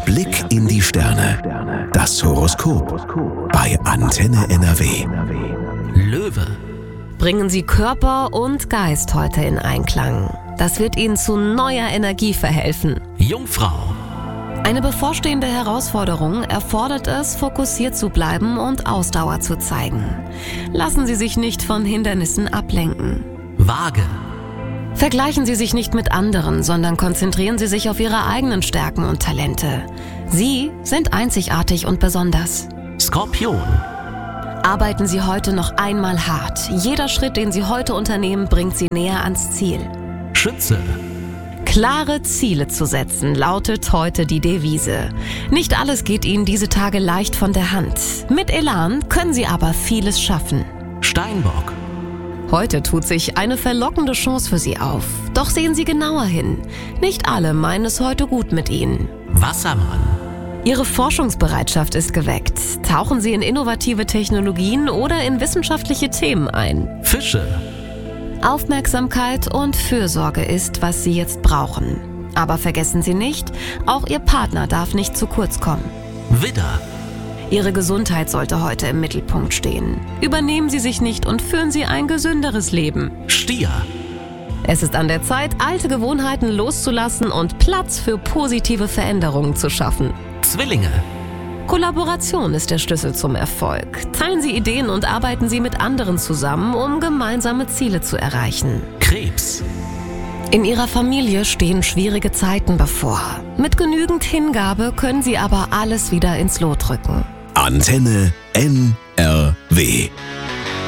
Blick in die Sterne. Das Horoskop bei Antenne NRW. Löwe. Bringen Sie Körper und Geist heute in Einklang. Das wird Ihnen zu neuer Energie verhelfen. Jungfrau. Eine bevorstehende Herausforderung erfordert es, fokussiert zu bleiben und Ausdauer zu zeigen. Lassen Sie sich nicht von Hindernissen ablenken. Waage. Vergleichen Sie sich nicht mit anderen, sondern konzentrieren Sie sich auf Ihre eigenen Stärken und Talente. Sie sind einzigartig und besonders. Skorpion. Arbeiten Sie heute noch einmal hart. Jeder Schritt, den Sie heute unternehmen, bringt Sie näher ans Ziel. Schütze. Klare Ziele zu setzen, lautet heute die Devise. Nicht alles geht Ihnen diese Tage leicht von der Hand. Mit Elan können Sie aber vieles schaffen. Steinbock. Heute tut sich eine verlockende Chance für Sie auf. Doch sehen Sie genauer hin. Nicht alle meinen es heute gut mit Ihnen. Wassermann. Ihre Forschungsbereitschaft ist geweckt. Tauchen Sie in innovative Technologien oder in wissenschaftliche Themen ein. Fische. Aufmerksamkeit und Fürsorge ist, was Sie jetzt brauchen. Aber vergessen Sie nicht, auch Ihr Partner darf nicht zu kurz kommen. Widder. Ihre Gesundheit sollte heute im Mittelpunkt stehen. Übernehmen Sie sich nicht und führen Sie ein gesünderes Leben. Stier. Es ist an der Zeit, alte Gewohnheiten loszulassen und Platz für positive Veränderungen zu schaffen. Zwillinge. Kollaboration ist der Schlüssel zum Erfolg. Teilen Sie Ideen und arbeiten Sie mit anderen zusammen, um gemeinsame Ziele zu erreichen. Krebs. In Ihrer Familie stehen schwierige Zeiten bevor. Mit genügend Hingabe können Sie aber alles wieder ins Lot rücken. Antenne NRW.